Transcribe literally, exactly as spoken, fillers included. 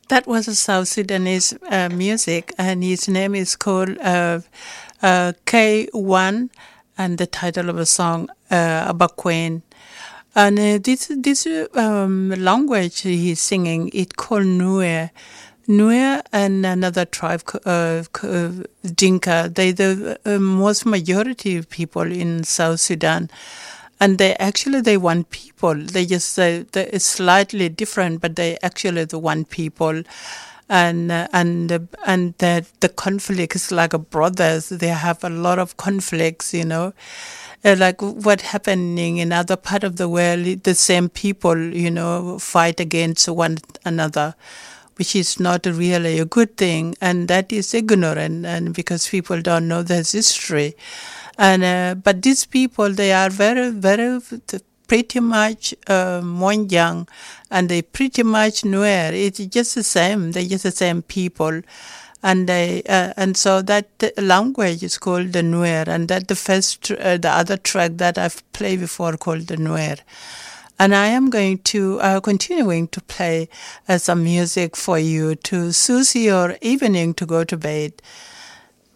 That was a South Sudanese uh, music, and his name is called uh, uh, K one, and the title of a song, uh, Abakwen. And uh, this this um, language he's singing, it called Nuer. Nuer and another tribe, uh, uh, Dinka, they the uh, most majority of people in South Sudan. And they actually, they want people. They just, uh, they, it's slightly different, but they actually the one people. And uh, and uh, and that the conflict is like a brothers. They have a lot of conflicts, you know, uh, like what happening in other part of the world. The same people, you know, fight against one another, which is not really a good thing, and that is ignorant, and because people don't know there's history. And uh, but these people, they are very, very pretty much uh, Monjang, and they pretty much Nuer. It's just the same. They're just the same people, and they uh, and so that language is called the Nuer, and that the first uh, the other track that I've played before called the Nuer. And I am going to uh, continuing to play uh, some music for you to soothe your evening to go to bed.